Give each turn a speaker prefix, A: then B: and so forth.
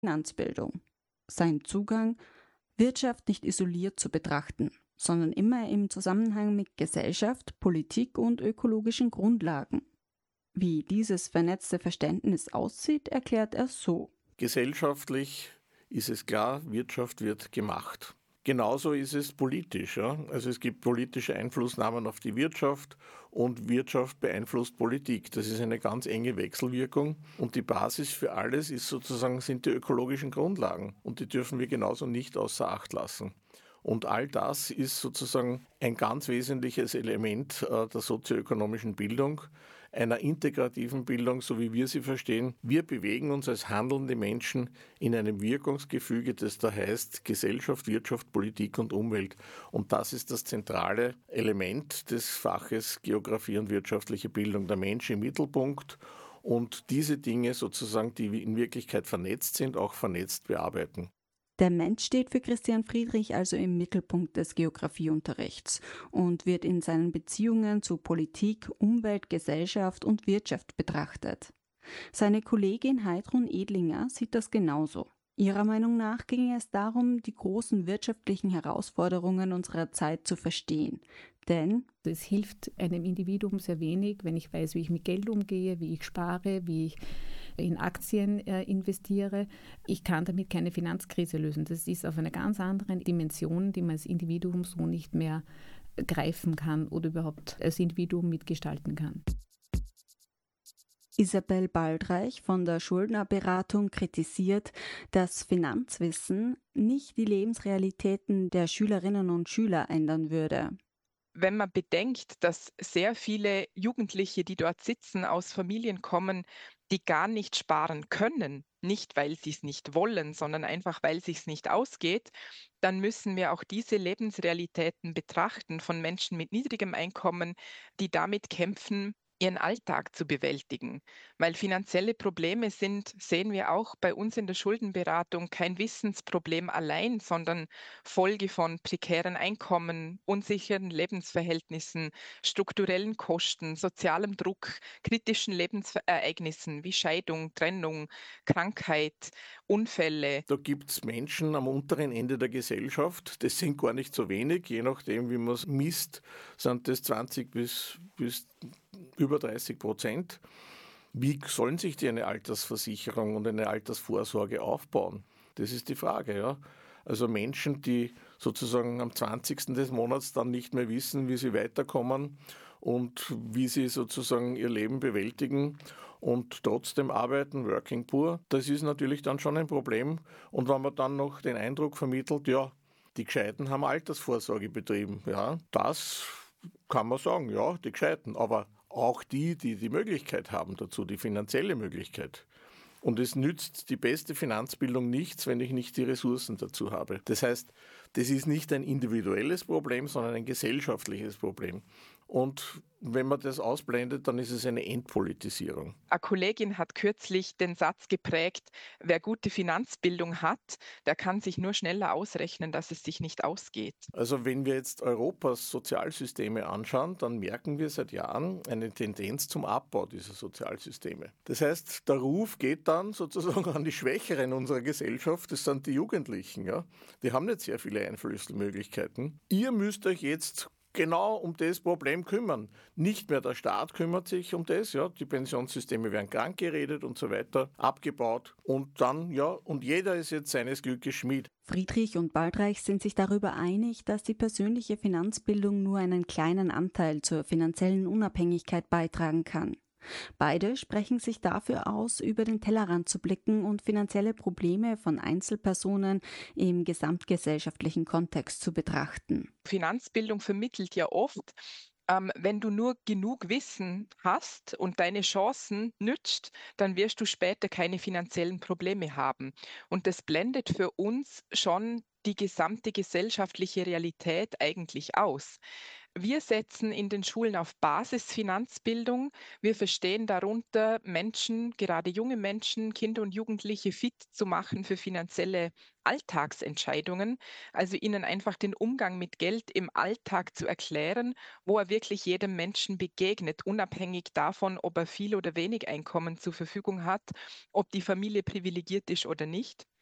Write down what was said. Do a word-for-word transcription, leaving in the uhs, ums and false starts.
A: Finanzbildung. Sein Zugang, Wirtschaft nicht isoliert zu betrachten, sondern immer im Zusammenhang mit Gesellschaft, Politik und ökologischen Grundlagen. Wie dieses vernetzte Verständnis aussieht, erklärt er so.
B: Gesellschaftlich ist es klar, Wirtschaft wird gemacht. Genauso ist es politisch. Ja? Also es gibt politische Einflussnahmen auf die Wirtschaft und Wirtschaft beeinflusst Politik. Das ist eine ganz enge Wechselwirkung und die Basis für alles ist sozusagen, sind die ökologischen Grundlagen und die dürfen wir genauso nicht außer Acht lassen. Und all das ist sozusagen ein ganz wesentliches Element äh, der sozioökonomischen Bildung, einer integrativen Bildung, so wie wir sie verstehen. Wir bewegen uns als handelnde Menschen in einem Wirkungsgefüge, das da heißt Gesellschaft, Wirtschaft, Politik und Umwelt. Und das ist das zentrale Element des Faches Geografie und wirtschaftliche Bildung. Der Mensch im Mittelpunkt und diese Dinge sozusagen, die in Wirklichkeit vernetzt sind, auch vernetzt bearbeiten.
A: Der Mensch steht für Christian Friedrich also im Mittelpunkt des Geografieunterrichts und wird in seinen Beziehungen zu Politik, Umwelt, Gesellschaft und Wirtschaft betrachtet. Seine Kollegin Heidrun Edlinger sieht das genauso. Ihrer Meinung nach ging es darum, die großen wirtschaftlichen Herausforderungen unserer Zeit zu verstehen. Denn
C: es hilft einem Individuum sehr wenig, wenn ich weiß, wie ich mit Geld umgehe, wie ich spare, wie ich in Aktien äh, investiere. Ich kann damit keine Finanzkrise lösen. Das ist auf einer ganz anderen Dimension, die man als Individuum so nicht mehr greifen kann oder überhaupt als Individuum mitgestalten kann.
A: Isabel Baldreich von der Schuldnerberatung kritisiert, dass Finanzwissen nicht die Lebensrealitäten der Schülerinnen und Schüler ändern würde.
D: Wenn man bedenkt, dass sehr viele Jugendliche, die dort sitzen, aus Familien kommen, die gar nicht sparen können, nicht weil sie es nicht wollen, sondern einfach weil es sich nicht ausgeht, dann müssen wir auch diese Lebensrealitäten betrachten von Menschen mit niedrigem Einkommen, die damit kämpfen, ihren Alltag zu bewältigen. Weil finanzielle Probleme sind, sehen wir auch bei uns in der Schuldenberatung, kein Wissensproblem allein, sondern Folge von prekären Einkommen, unsicheren Lebensverhältnissen, strukturellen Kosten, sozialem Druck, kritischen Lebensereignissen wie Scheidung, Trennung, Krankheit, Unfälle.
B: Da gibt es Menschen am unteren Ende der Gesellschaft, das sind gar nicht so wenig, je nachdem wie man es misst, sind das zwanzig bis, bis über dreißig Prozent. Wie sollen sich die eine Altersversicherung und eine Altersvorsorge aufbauen? Das ist die Frage, ja. Also Menschen, die sozusagen am zwanzigsten des Monats dann nicht mehr wissen, wie sie weiterkommen und wie sie sozusagen ihr Leben bewältigen und trotzdem arbeiten, working poor, das ist natürlich dann schon ein Problem. Und wenn man dann noch den Eindruck vermittelt, ja, die Gescheiten haben Altersvorsorge betrieben, ja, das kann man sagen, ja, die Gescheiten, aber auch die, die die Möglichkeit haben dazu, die finanzielle Möglichkeit. Und es nützt die beste Finanzbildung nichts, wenn ich nicht die Ressourcen dazu habe. Das heißt, das ist nicht ein individuelles Problem, sondern ein gesellschaftliches Problem. Und wenn man das ausblendet, dann ist es eine Entpolitisierung.
D: Eine Kollegin hat kürzlich den Satz geprägt, wer gute Finanzbildung hat, der kann sich nur schneller ausrechnen, dass es sich nicht ausgeht.
B: Also wenn wir jetzt Europas Sozialsysteme anschauen, dann merken wir seit Jahren eine Tendenz zum Abbau dieser Sozialsysteme. Das heißt, der Ruf geht dann sozusagen an die Schwächeren unserer Gesellschaft, das sind die Jugendlichen. Ja? Die haben nicht sehr viele Einflussmöglichkeiten. Ihr müsst euch jetzt genau um das Problem kümmern. Nicht mehr der Staat kümmert sich um das, ja, die Pensionssysteme werden krank geredet und so weiter, abgebaut und dann, ja, und jeder ist jetzt seines Glückes Schmied.
A: Friedrich und Baldreich sind sich darüber einig, dass die persönliche Finanzbildung nur einen kleinen Anteil zur finanziellen Unabhängigkeit beitragen kann. Beide sprechen sich dafür aus, über den Tellerrand zu blicken und finanzielle Probleme von Einzelpersonen im gesamtgesellschaftlichen Kontext zu betrachten.
D: Finanzbildung vermittelt ja oft, ähm, wenn du nur genug Wissen hast und deine Chancen nützt, dann wirst du später keine finanziellen Probleme haben. Und das blendet für uns schon die gesamte gesellschaftliche Realität eigentlich aus. Wir setzen in den Schulen auf Basisfinanzbildung. Wir verstehen darunter, Menschen, gerade junge Menschen, Kinder und Jugendliche fit zu machen für finanzielle Alltagsentscheidungen. Also ihnen einfach den Umgang mit Geld im Alltag zu erklären, wo er wirklich jedem Menschen begegnet, unabhängig davon, ob er viel oder wenig Einkommen zur Verfügung hat, ob die Familie privilegiert ist oder nicht.